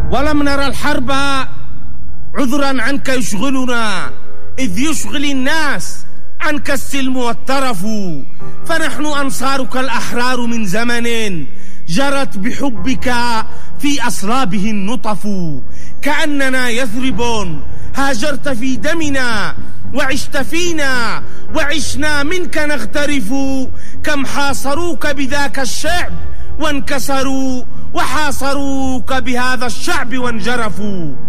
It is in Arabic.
ولم نرى الحرب عذرا عنك يشغلنا، إذ يشغل الناس عنك السلم والترف. فنحن أنصارك الأحرار من زمن جرت بحبك في أصلابه النطف. كأننا يثرب هاجرت في دمنا وعشت فينا وعشنا منك نغترف. كم حاصروك بذاك الشعب وانكسروا، وحاصروك بهذا الشعب وانجرفوا.